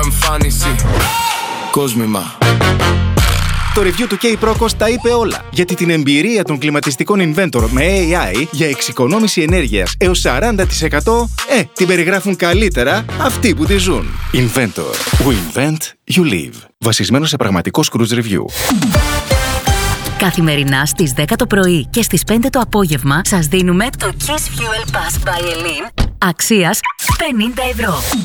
εμφάνιση. Κόσμημα. Το review του K-Procos τα είπε όλα. Γιατί την εμπειρία των κλιματιστικών Inventor με AI για εξοικονόμηση ενέργειας έως 40% την περιγράφουν καλύτερα αυτοί που τη ζουν. Inventor. We invent, you live. Βασισμένο σε πραγματικό Scrooge Review. Καθημερινά στις 10 το πρωί και στις 5 το απόγευμα σας δίνουμε το Kiss Fuel Pass by Elin αξίας 50 ευρώ.